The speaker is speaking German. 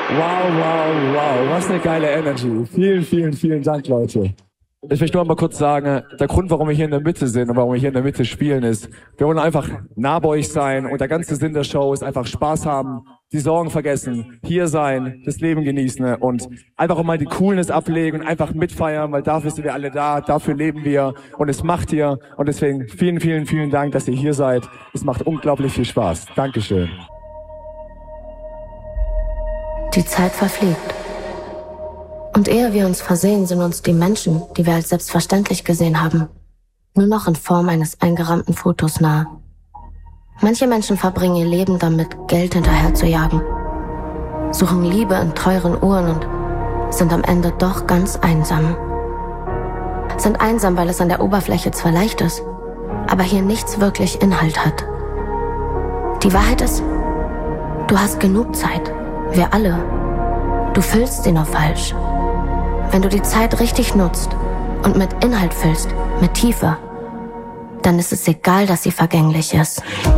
Wow, wow, wow. Was eine geile Energy. Vielen, vielen, vielen Dank, Leute. Ich möchte nur mal kurz sagen, der Grund, warum wir hier in der Mitte sind und warum wir hier in der Mitte spielen, ist, wir wollen einfach nah bei euch sein und der ganze Sinn der Show ist einfach Spaß haben, die Sorgen vergessen, hier sein, das Leben genießen und einfach auch mal die Coolness ablegen und einfach mitfeiern, weil dafür sind wir alle da, dafür leben wir und es macht ihr und deswegen vielen, vielen, vielen Dank, dass ihr hier seid. Es macht unglaublich viel Spaß. Dankeschön. Die Zeit verfliegt. Und ehe wir uns versehen, sind uns die Menschen, die wir als selbstverständlich gesehen haben, nur noch in Form eines eingerahmten Fotos nahe. Manche Menschen verbringen ihr Leben damit, Geld hinterher zu jagen, suchen Liebe in teuren Uhren und sind am Ende doch ganz einsam. Sind einsam, weil es an der Oberfläche zwar leicht ist, aber hier nichts wirklich Inhalt hat. Die Wahrheit ist, du hast genug Zeit, wir alle. Du füllst sie nur falsch. Wenn du die Zeit richtig nutzt und mit Inhalt füllst, mit Tiefe, dann ist es egal, dass sie vergänglich ist.